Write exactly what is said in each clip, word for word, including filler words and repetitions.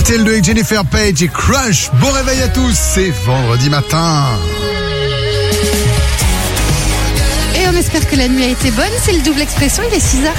R T L deux avec Jennifer Page et Crush. Bon réveil à tous, c'est vendredi matin. Et on espère que la nuit a été bonne. C'est le double expression, il est six heures.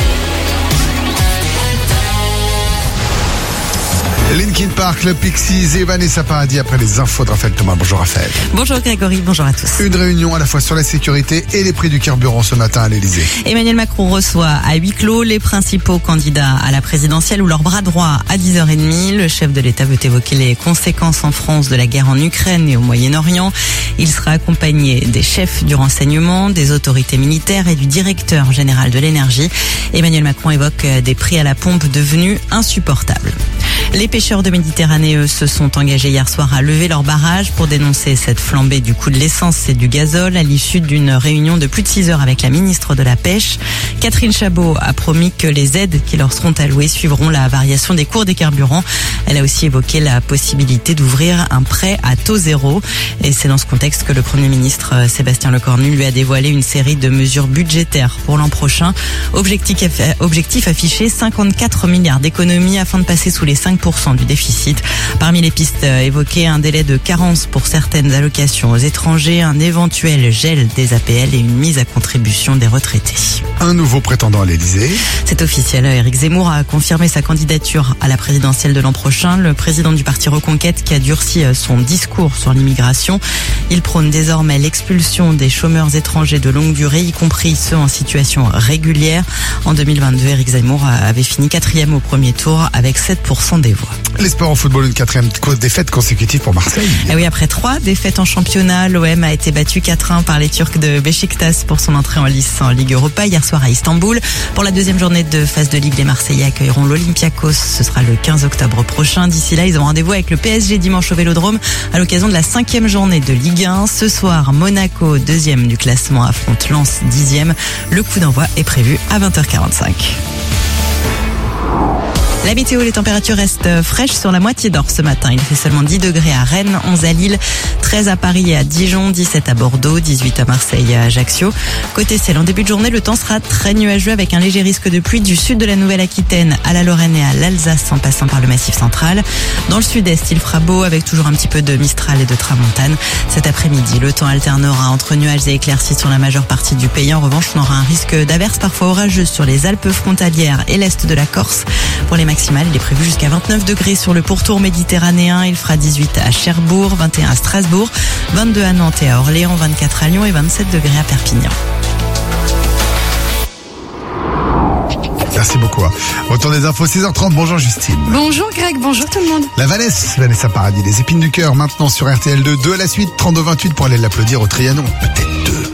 Linkin Park, le Pixies et Vanessa Paradis après les infos de Raphaël Thomas. Bonjour Raphaël. Bonjour Grégory, bonjour à tous. Une réunion à la fois sur la sécurité et les prix du carburant ce matin à l'Elysée. Emmanuel Macron reçoit à huis clos les principaux candidats à la présidentielle ou leur bras droit à dix heures trente. Le chef de l'État veut évoquer les conséquences en France de la guerre en Ukraine et au Moyen-Orient. Il sera accompagné des chefs du renseignement, des autorités militaires et du directeur général de l'énergie. Emmanuel Macron évoque des prix à la pompe devenus insupportables. Les pêcheurs de Méditerranée, eux, se sont engagés hier soir à lever leur barrage pour dénoncer cette flambée du coût de l'essence et du gazole à l'issue d'une réunion de plus de six heures avec la ministre de la Pêche. Catherine Chabot a promis que les aides qui leur seront allouées suivront la variation des cours des carburants. Elle a aussi évoqué la possibilité d'ouvrir un prêt à taux zéro. Et c'est dans ce contexte que le Premier ministre Sébastien Lecornu lui a dévoilé une série de mesures budgétaires pour l'an prochain. Objectif, objectif affiché, cinquante-quatre milliards d'économies afin de passer sous les cinq pour cent du déficit. Parmi les pistes évoquées, un délai de carence pour certaines allocations aux étrangers, un éventuel gel des A P L et une mise à contribution des retraités. Un nouveau prétendant à l'Elysée. C'est officiel, Éric Zemmour a confirmé sa candidature à la présidentielle de l'an prochain. Le président du parti Reconquête qui a durci son discours sur l'immigration. Il prône désormais l'expulsion des chômeurs étrangers de longue durée, y compris ceux en situation régulière. En deux mille vingt-deux, Éric Zemmour avait fini quatrième au premier tour avec sept pour cent des voix. Les sports en football, une quatrième défaite consécutive pour Marseille. Et oui, après trois défaites en championnat, l'O M a été battu quatre un par les Turcs de Beşiktaş pour son entrée en lice en Ligue Europa hier soir à Istanbul. Pour la deuxième journée de phase de Ligue, les Marseillais accueilleront l'Olympiakos. Ce sera le quinze octobre prochain. D'ici là, ils ont rendez-vous avec le P S G dimanche au Vélodrome à l'occasion de la cinquième journée de Ligue un. Ce soir, Monaco, deuxième du classement, affronte Lens, dixième. Le coup d'envoi est prévu à vingt heures quarante-cinq. La météo, les températures restent fraîches sur la moitié d'or ce matin. Il fait seulement dix degrés à Rennes, onze à Lille, treize à Paris et à Dijon, dix-sept à Bordeaux, dix-huit à Marseille et à Ajaccio. Côté ciel, en début de journée, le temps sera très nuageux avec un léger risque de pluie du sud de la Nouvelle-Aquitaine à la Lorraine et à l'Alsace en passant par le Massif central. Dans le sud-est, il fera beau avec toujours un petit peu de Mistral et de Tramontane. Cet après-midi, le temps alternera entre nuages et éclaircies sur la majeure partie du pays. En revanche, on aura un risque d'averses parfois orageuses sur les Alpes frontalières et l'est de la Corse. Pour les maximales, il est prévu jusqu'à vingt-neuf degrés sur le pourtour méditerranéen. Il fera dix-huit à Cherbourg, vingt et un à Strasbourg, vingt-deux à Nantes et à Orléans, vingt-quatre à Lyon et vingt-sept degrés à Perpignan. Merci beaucoup. Retour des infos, six heures trente. Bonjour Justine. Bonjour Greg, bonjour tout le monde. La Vanessa, Vanessa Paradis, les épines du cœur maintenant sur R T L deux. Deux à la suite, trente-deux vingt-huit pour aller l'applaudir au Trianon. Peut-être.